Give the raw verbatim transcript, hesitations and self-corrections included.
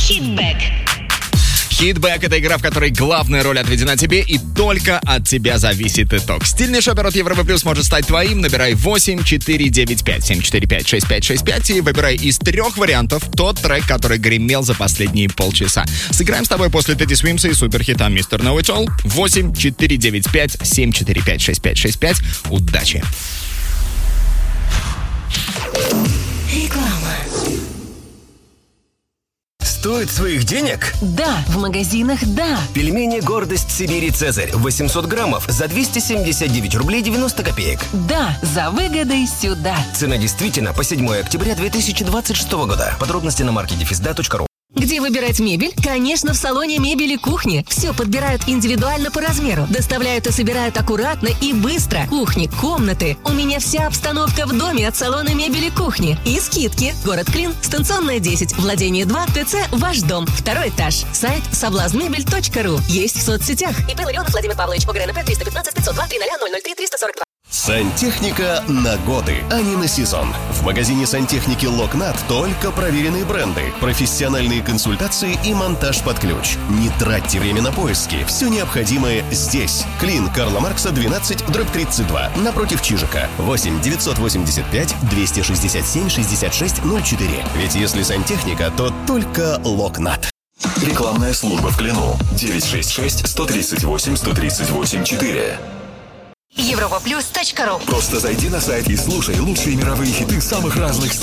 Хитбэк. Хитбэк — это игра, в которой главная роль отведена тебе, и только от тебя зависит итог. Стильный шопер от Европа Плюс может стать твоим. Набирай восемь четыре девять пять семь четыре пять шесть пять шесть пять и выбирай из трех вариантов тот трек, который гремел за последние полчаса. Сыграем с тобой после Тедди Свимса и суперхита мистер Know It All. восемь четыре девять пять семь четыре пять шесть пять шесть пять. Удачи! Реклама. Стоит своих денег? Да, в магазинах да. Пельмени «Гордость Сибири Цезарь» восемьсот граммов за двести семьдесят девять рублей девяносто копеек. Да, за выгодой сюда. Цена действительно по седьмое октября две тысячи двадцать шестого года. Подробности на маркете физда точка ру. Где выбирать мебель? Конечно, в салоне мебели кухни. Все подбирают индивидуально по размеру. Доставляют и собирают аккуратно и быстро. Кухни, комнаты. У меня вся обстановка в доме от салона мебели кухни. И скидки. Город Клин, станционная десять, владение два, ТЦ «Ваш дом». Второй этаж. Сайт соблазнмебель точка ру. Есть в соцсетях. ИП Ларионов Владимир Павлович. ОГРНП триста пятнадцать пятьсот два тридцать ноль ноль три триста сорок два. Сантехника на годы, а не на сезон. В магазине сантехники Локнат только проверенные бренды, профессиональные консультации и монтаж под ключ. Не тратьте время на поиски, все необходимое здесь. Клин Карла Маркса двенадцать, дробь тридцать два, напротив Чижика. восемь девятьсот восемьдесят пять двести шестьдесят семь шестьдесят шесть ноль четыре. Ведь если сантехника, то только Локнат. Рекламная служба в Клину. девять шесть шесть сто тридцать восемь сто тридцать восемь четыре. европа плюс точка ру. Просто зайди на сайт и слушай лучшие мировые хиты самых разных